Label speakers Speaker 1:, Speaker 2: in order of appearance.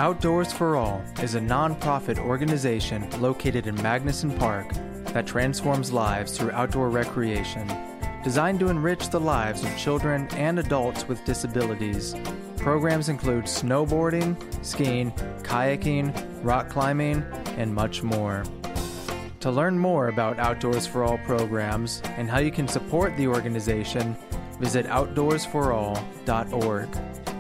Speaker 1: Outdoors for All is a nonprofit organization located in Magnuson Park that transforms lives through outdoor recreation, designed to enrich the lives of children and adults with disabilities. Programs include snowboarding, skiing, kayaking, rock climbing, and much more. To learn more about Outdoors for All programs and how you can support the organization, visit outdoorsforall.org.